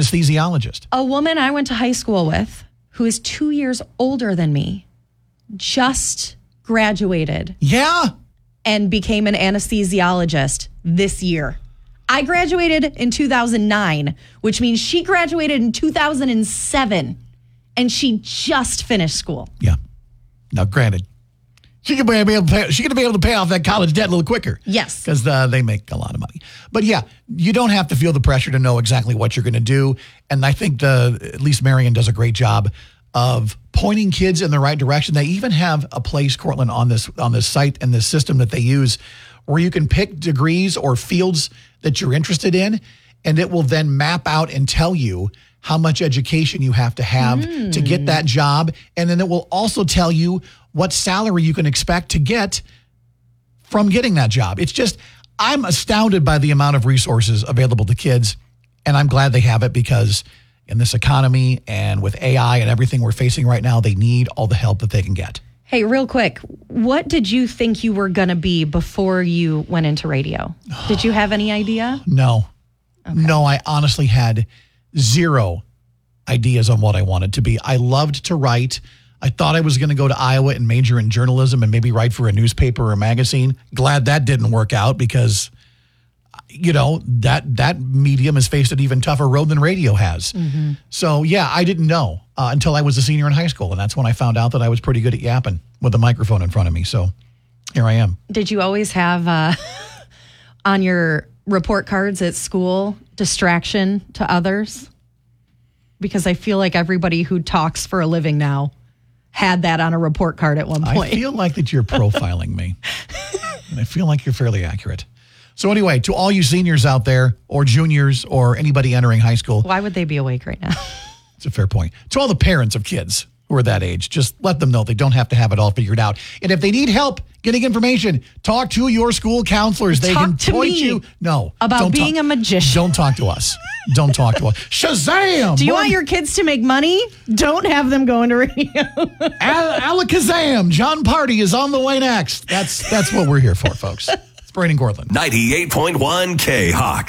anesthesiologist. A woman I went to high school with who is 2 years older than me just graduated. Yeah. And became an anesthesiologist this year. I graduated in 2009, which means she graduated in 2007, and she just finished school. Yeah. Now, granted, she could be able to pay off that college debt a little quicker. Yes. Because they make a lot of money. But yeah, you don't have to feel the pressure to know exactly what you're going to do. And I think at least Marion does a great job of pointing kids in the right direction. They even have a place, Cortland, on this site and this system that they use where you can pick degrees or fields that you're interested in, and it will then map out and tell you how much education you have to get that job. And then it will also tell you what salary you can expect to get from getting that job. It's just, I'm astounded by the amount of resources available to kids, and I'm glad they have it because in this economy and with AI and everything we're facing right now, they need all the help that they can get. Hey, real quick, what did you think you were going to be before you went into radio? Did you have any idea? No. Okay. No, I honestly had zero ideas on what I wanted to be. I loved to write. I thought I was going to go to Iowa and major in journalism and maybe write for a newspaper or a magazine. Glad that didn't work out because, you know, that medium has faced an even tougher road than radio has. Mm-hmm. So, yeah, I didn't know until I was a senior in high school. And that's when I found out that I was pretty good at yapping with a microphone in front of me. So here I am. Did you always have on your report cards at school distraction to others? Because I feel like everybody who talks for a living now had that on a report card at one point. I feel like that you're profiling me. And I feel like you're fairly accurate. So anyway, to all you seniors out there or juniors or anybody entering high school. Why would they be awake right now? It's a fair point. To all the parents of kids who are that age, just let them know they don't have to have it all figured out. And if they need help getting information, talk to your school counselors. They can point you. No. About being a magician. Don't talk to us. Don't talk to us. Shazam! Do you want your kids to make money? Don't have them go into radio. Alakazam! John Party is on the way next. That's what we're here for, folks. It's Brandon Cortland. 98.1 K-Hawk.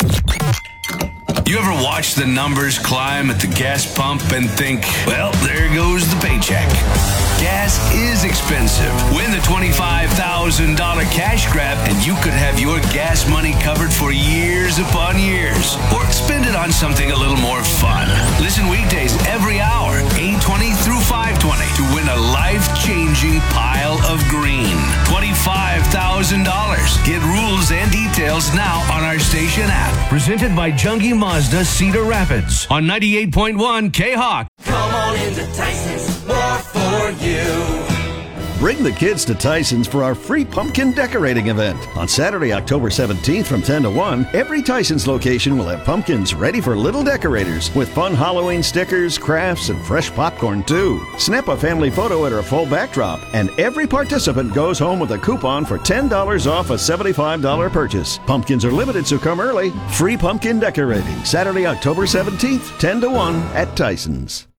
You ever watch the numbers climb at the gas pump and think, well, there goes the paycheck? Gas is expensive. Win the $25,000 cash grab and you could have your gas money covered for years upon years. Or spend it on something a little more fun. Listen weekdays every hour, 8:20 through 5:20 to win a life-changing pile of green. $25,000. Get rules and details now on our station app. Presented by Jungie Mazda Cedar Rapids on 98.1 K-Hawk. Come on into Tyson's, more for you. Bring the kids to Tyson's for our free pumpkin decorating event. On Saturday, October 17th from 10 to 1, every Tyson's location will have pumpkins ready for little decorators with fun Halloween stickers, crafts, and fresh popcorn too. Snap a family photo at our full backdrop, and every participant goes home with a coupon for $10 off a $75 purchase. Pumpkins are limited, so come early. Free pumpkin decorating, Saturday, October 17th, 10 to 1 at Tyson's.